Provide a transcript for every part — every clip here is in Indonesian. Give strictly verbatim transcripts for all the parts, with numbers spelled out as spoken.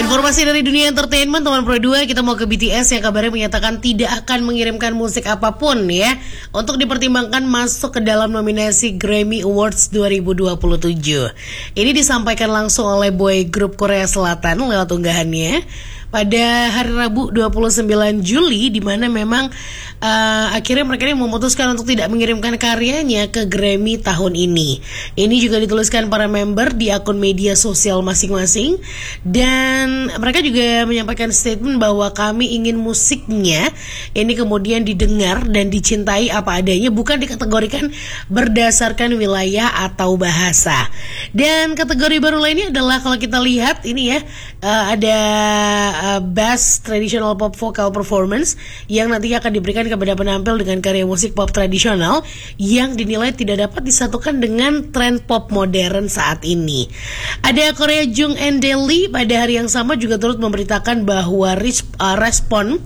Informasi dari dunia entertainment teman Pro dua, kita mau ke B T S yang kabarnya menyatakan tidak akan mengirimkan musik apapun ya untuk dipertimbangkan masuk ke dalam nominasi Grammy Awards dua ribu dua puluh tujuh. Ini disampaikan langsung oleh boy group Korea Selatan lewat unggahannya pada hari Rabu dua puluh sembilan Juli, di mana memang uh, akhirnya mereka ini memutuskan untuk tidak mengirimkan karyanya ke Grammy tahun ini. Ini juga dituliskan para member di akun media sosial masing-masing, dan mereka juga menyampaikan statement bahwa kami ingin musiknya ini kemudian didengar dan dicintai apa adanya, bukan dikategorikan berdasarkan wilayah atau bahasa. Dan kategori baru lainnya adalah kalau kita lihat ini ya, uh, ada Uh, Best Traditional Pop Vocal Performance yang nantinya akan diberikan kepada penampil dengan karya musik pop tradisional yang dinilai tidak dapat disatukan dengan tren pop modern saat ini. Ada Korea Jung and Dae pada hari yang sama juga turut memberitakan bahwa ris- uh, respon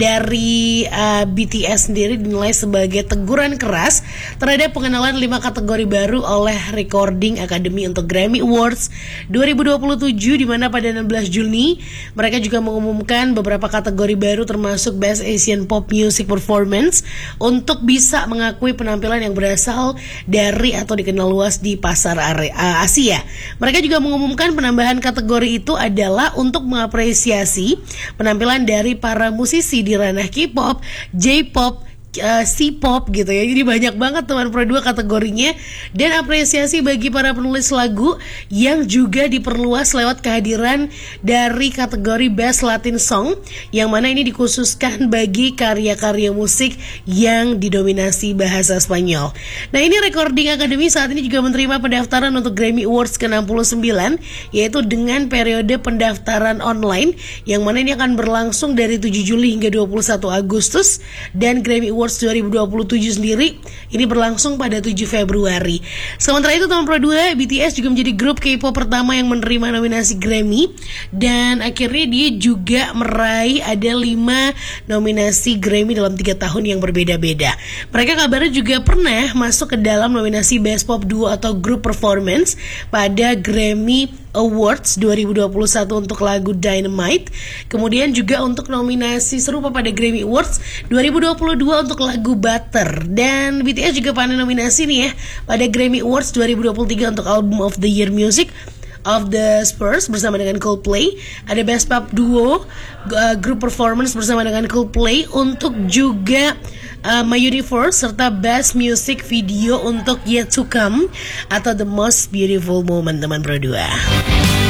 dari uh, B T S sendiri dinilai sebagai teguran keras terhadap pengenalan lima kategori baru oleh Recording Academy untuk Grammy Awards dua ribu dua puluh tujuh, di mana pada enam belas Juni mereka juga mengumumkan beberapa kategori baru termasuk Best Asian Pop Music Performance untuk bisa mengakui penampilan yang berasal dari atau dikenal luas di pasar Asia. Mereka juga mengumumkan penambahan kategori itu adalah untuk mengapresiasi penampilan dari para musisi di ranah K-pop, J-pop, Uh, C-pop gitu ya. Jadi banyak banget teman Pro dua kategorinya, dan apresiasi bagi para penulis lagu yang juga diperluas lewat kehadiran dari kategori Best Latin Song, yang mana ini dikhususkan bagi karya-karya musik yang didominasi bahasa Spanyol. Nah, ini Recording Academy saat ini juga menerima pendaftaran untuk Grammy Awards ke enam puluh sembilan, yaitu dengan periode pendaftaran online yang mana ini akan berlangsung dari tujuh Juli hingga dua puluh satu Agustus, dan Grammy Awards dua ribu dua puluh tujuh sendiri ini berlangsung pada tujuh Februari. Sementara itu teman Pro dua, B T S juga menjadi grup K-pop pertama yang menerima nominasi Grammy, dan akhirnya dia juga meraih ada lima nominasi Grammy dalam tiga tahun yang berbeda-beda. Mereka kabarnya juga pernah masuk ke dalam nominasi Best Pop Duo atau Group Performance pada Grammy Awards dua ribu dua puluh satu untuk lagu Dynamite. Kemudian juga untuk nominasi serupa pada Grammy Awards dua ribu dua puluh dua untuk lagu Butter. Dan B T S juga panen nominasi nih ya pada Grammy Awards dua ribu dua puluh tiga untuk Album of the Year Music of the Spurs bersama dengan Coldplay. Ada Best Pop Duo, uh, Group Performance bersama dengan Coldplay untuk juga uh, My Universe, serta Best Music Video untuk Yet to Come atau The Most Beautiful Moment teman Pro dua.